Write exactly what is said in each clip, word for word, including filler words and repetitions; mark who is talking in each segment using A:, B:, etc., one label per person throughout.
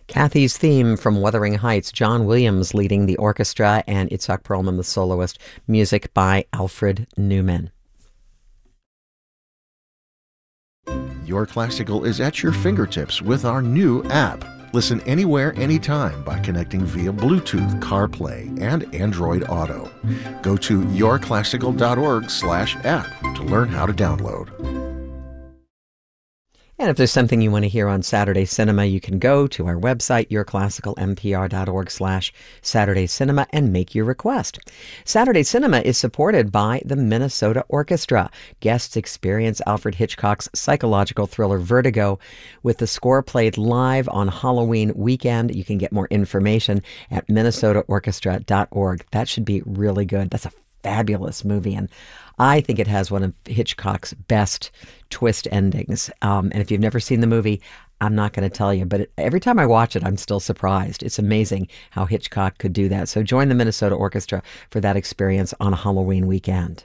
A: Kathy's theme from Wuthering Heights, John Williams leading the orchestra, and Itzhak Perlman, the soloist. Music by Alfred Newman.
B: Your Classical is at your fingertips with our new app. Listen anywhere, anytime by connecting via Bluetooth, CarPlay, and Android Auto. Go to yourclassical.org slash app to learn how to download.
A: And if there's something you want to hear on Saturday Cinema, you can go to our website, yourclassicalmpr.org slash Saturday Cinema, and make your request. Saturday Cinema is supported by the Minnesota Orchestra. Guests experience Alfred Hitchcock's psychological thriller Vertigo with the score played live on Halloween weekend. You can get more information at minnesota orchestra dot org. That should be really good. That's a fabulous movie, and I think it has one of Hitchcock's best twist endings. Um, and if you've never seen the movie, I'm not going to tell you, but it, every time I watch it, I'm still surprised. It's amazing how Hitchcock could do that. So join the Minnesota Orchestra for that experience on Halloween weekend.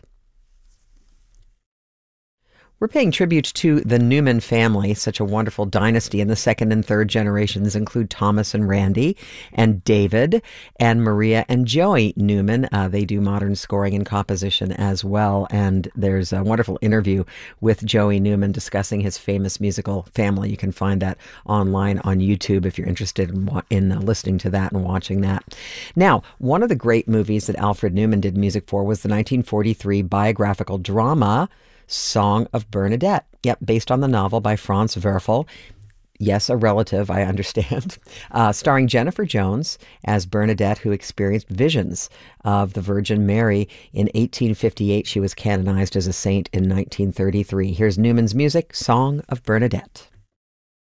A: We're paying tribute to the Newman family, such a wonderful dynasty, and the second and third generations include Thomas and Randy and David and Maria and Joey Newman. Uh, they do modern scoring and composition as well, and there's a wonderful interview with Joey Newman discussing his famous musical family. You can find that online on YouTube if you're interested in, in uh, listening to that and watching that. Now, one of the great movies that Alfred Newman did music for was the nineteen forty-three biographical drama Song of Bernadette. Yep, based on the novel by Franz Werfel. Yes, a relative, I understand. Uh, starring Jennifer Jones as Bernadette, who experienced visions of the Virgin Mary. In eighteen fifty-eight, she was canonized as a saint in nineteen thirty-three. Here's Newman's music, Song of Bernadette.